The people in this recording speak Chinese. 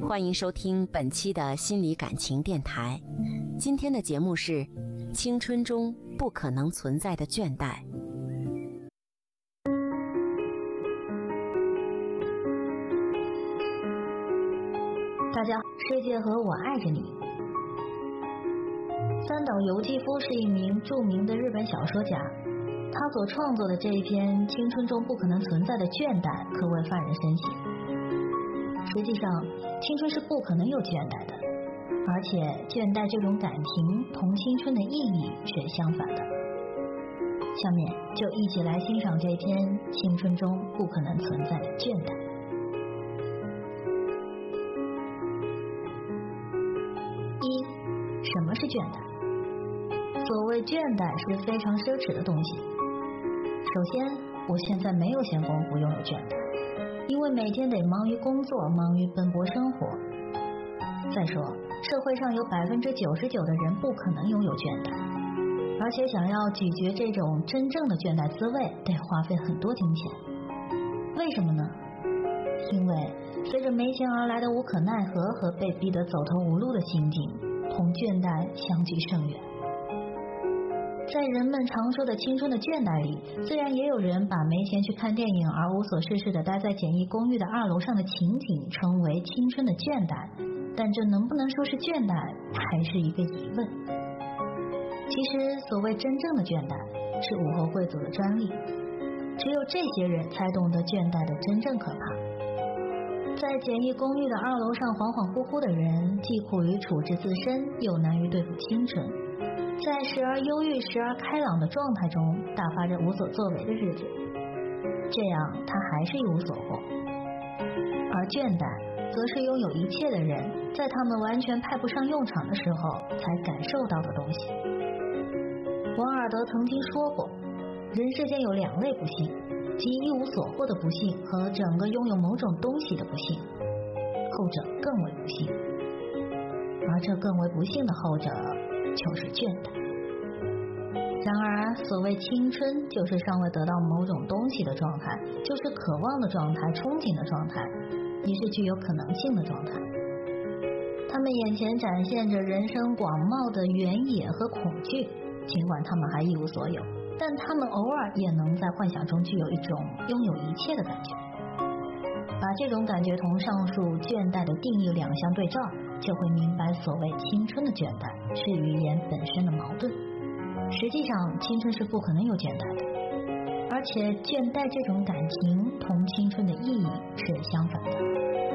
欢迎收听本期的心理感情电台。今天的节目是青春中不可能存在的倦怠。 大家好，世界和我爱着你。三岛由纪夫是一名著名的日本小说家，他所创作的这一篇《青春中不可能存在的倦怠》可谓发人深省。实际上，青春是不可能有倦怠的，而且倦怠这种感情同青春的意义是相反的。下面就一起来欣赏这篇青春中不可能存在的倦怠。一，什么是倦怠？所谓倦怠是非常奢侈的东西。首先，我现在没有闲工夫拥有倦怠，因为每天得忙于工作，忙于奔波生活。再说，社会上有99%的人不可能拥有倦怠，而且想要咀嚼这种真正的倦怠滋味，得花费很多金钱。为什么呢？因为随着没钱而来的无可奈何和被逼得走投无路的心境，同倦怠相距甚远。在人们常说的青春的倦怠里，虽然也有人把没钱去看电影而无所事事地待在简易公寓的2楼上的情景称为青春的倦怠，但这能不能说是倦怠，还是一个疑问。其实所谓真正的倦怠是武后贵族的专利，只有这些人才懂得倦怠的真正可怕。在简易公寓的2楼上恍恍惚惚的人，既苦于处置自身，又难于对付青春，在时而忧郁时而开朗的状态中打发着无所作为的日子，这样他还是一无所获。而倦怠则是拥有一切的人在他们完全派不上用场的时候才感受到的东西。王尔德曾经说过，人世间有2类不幸，即一无所获的不幸和整个拥有某种东西的不幸，后者更为不幸，而这更为不幸的后者就是倦怠。然而，所谓青春，就是尚未得到某种东西的状态，就是渴望的状态、憧憬的状态，也是具有可能性的状态。他们眼前展现着人生广袤的原野和恐惧，尽管他们还一无所有，但他们偶尔也能在幻想中具有一种拥有一切的感觉。把这种感觉同上述倦怠的定义两相对照，就会明白所谓青春的倦怠是语言本身的矛盾。实际上，青春是不可能有倦怠的，而且倦怠这种感情同青春的意义是相反的。